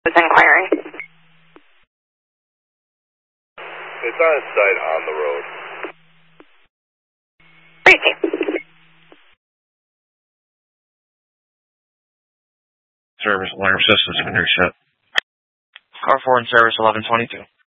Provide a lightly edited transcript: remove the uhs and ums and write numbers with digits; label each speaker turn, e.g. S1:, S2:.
S1: This inquiry.
S2: It's on its side on the road.
S1: Thank you.
S3: Service alarm systems been reset.
S4: Car 4 in service 1122.